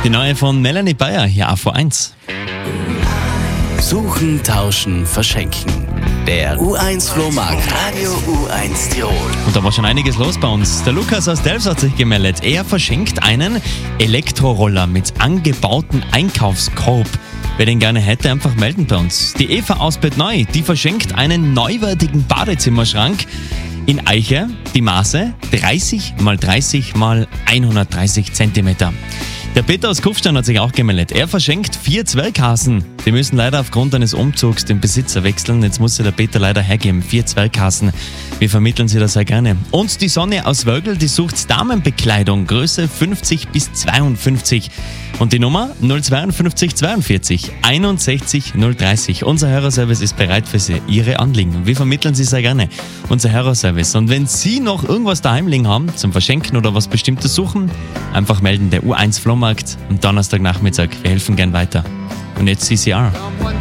Die neue von Melanie Bayer, hier auf U1. Suchen, tauschen, verschenken. Der U1 Flohmarkt. Radio U1 Tirol. Und da war schon einiges los bei uns. Der Lukas aus Delfs hat sich gemeldet. Er verschenkt einen Elektroroller mit angebautem Einkaufskorb. Wer den gerne hätte, einfach melden bei uns. Die Eva aus Bettneu, die verschenkt einen neuwertigen Badezimmerschrank in Eiche. Die Maße 30 x 30 x 130 cm. Der Peter aus Kufstein hat sich auch gemeldet. Er verschenkt 4 Zwerghasen. Die müssen leider aufgrund eines Umzugs den Besitzer wechseln. Jetzt muss sie der Peter leider hergeben. 4 Zwerghasen. Wir vermitteln sie das sehr gerne. Und die Sonne aus Wölgl, die sucht Damenbekleidung, Größe 50 bis 52. Und die Nummer 052 42 61 030. Unser Hörerservice ist bereit für Sie, Ihre Anliegen. Wir vermitteln sie sehr gerne. Unser Hörerservice. Und wenn Sie noch irgendwas daheim liegen haben, zum Verschenken oder was Bestimmtes suchen, einfach melden. Der U1 Flohmarkt am Donnerstagnachmittag. Wir helfen gern weiter. Und jetzt CCR.